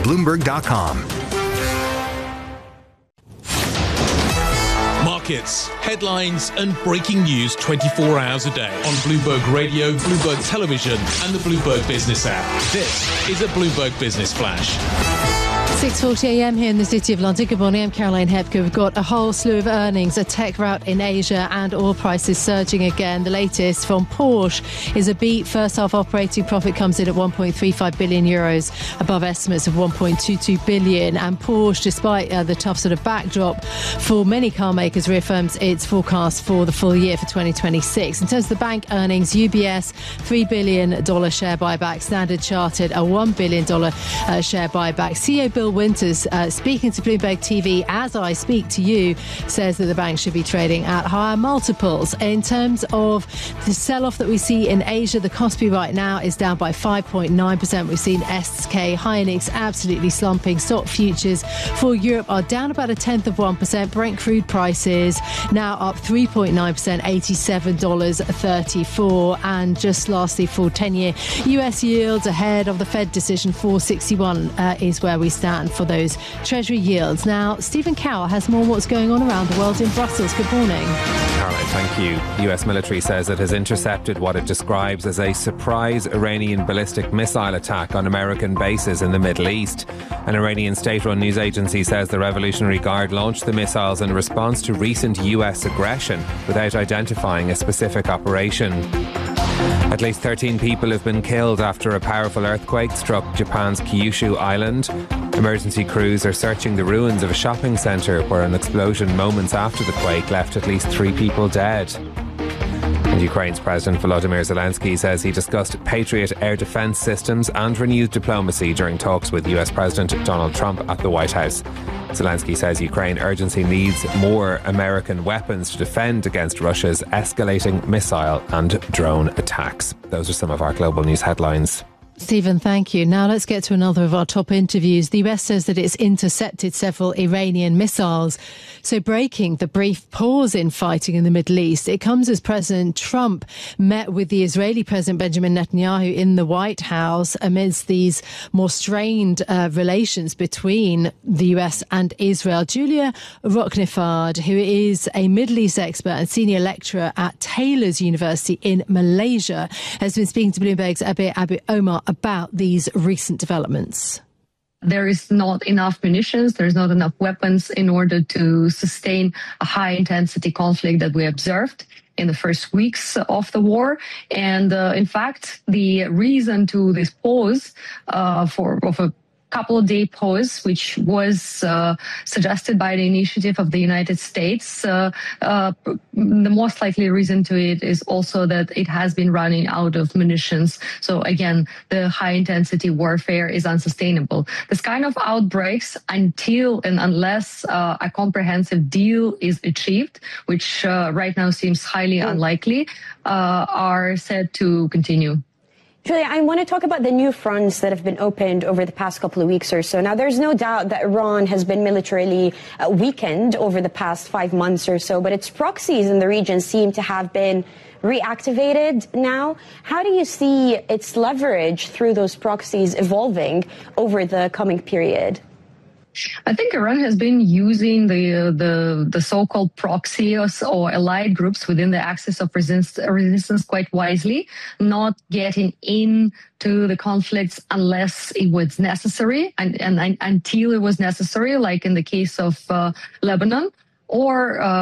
Bloomberg.com. Markets, headlines and breaking news 24 hours a day on Bloomberg Radio, Bloomberg Television and the Bloomberg Business app. This is a Bloomberg Business Flash. 6:40 a.m. here in the City of London. Good morning, I'm Caroline Hepker. We've got a whole slew of earnings, a tech rout in Asia and oil prices surging again. The latest from Porsche is a beat. First half operating profit comes in at 1.35 billion euros, above estimates of 1.22 billion. And Porsche, despite the tough sort of backdrop for many car makers, reaffirms its forecast for the full year for 2026. In terms of the bank earnings, UBS, $3 billion share buyback, Standard Chartered, a $1 billion share buyback. CEO Bill Winters, speaking to Bloomberg TV as I speak to you, says that the bank should be trading at higher multiples. In terms of the sell-off that we see in Asia, the Kospi right now is down by 5.9%. We've seen SK Hynix absolutely slumping. Stock futures for Europe are down about 0.1%. Brent crude prices now up 3.9%, $87.34. And just lastly, for 10-year US yields ahead of the Fed decision, 4.61 is where we stand for those Treasury yields. Now, Stephen Cowell has more on what's going on around the world in Brussels. Good morning. Caroline, thank you. The US military says it has intercepted what it describes as a surprise Iranian ballistic missile attack on American bases in the Middle East. An Iranian state-run news agency says the Revolutionary Guard launched the missiles in response to recent US aggression without identifying a specific operation. At least 13 people have been killed after a powerful earthquake struck Japan's Kyushu island. Emergency crews are searching the ruins of a shopping centre where an explosion moments after the quake left at least 3 people dead. And Ukraine's President Volodymyr Zelensky says he discussed Patriot air defence systems and renewed diplomacy during talks with US President Donald Trump at the White House. Zelensky says Ukraine urgently needs more American weapons to defend against Russia's escalating missile and drone attacks. Those are some of our global news headlines. Stephen, thank you. Now let's get to another of our top interviews. The US says that it's intercepted several Iranian missiles. So breaking the brief pause in fighting in the Middle East, it comes as President Trump met with the Israeli President Benjamin Netanyahu in the White House amidst these more strained relations between the US and Israel. Julia Roknifard, who is a Middle East expert and senior lecturer at Taylor's University in Malaysia, has been speaking to Bloomberg's Abir Abu Omar about these recent developments. There is not enough munitions, there's not enough weapons in order to sustain a high-intensity conflict that we observed in the first weeks of the war. And in fact, the reason to this pause of a couple-day pause, which was suggested by the initiative of the United States. The most likely reason to it is also that it has been running out of munitions. So again, the high-intensity warfare is unsustainable. This kind of outbreaks, until and unless a comprehensive deal is achieved, which right now seems highly unlikely, are said to continue. Julia, I want to talk about the new fronts that have been opened over the past couple of weeks or so. Now, there's no doubt that Iran has been militarily weakened over the past 5 months or so, but its proxies in the region seem to have been reactivated now. How do you see its leverage through those proxies evolving over the coming period? I think Iran has been using the so-called proxies or allied groups within the axis of resistance quite wisely, not getting into the conflicts unless it was necessary and until it was necessary, like in the case of Lebanon, or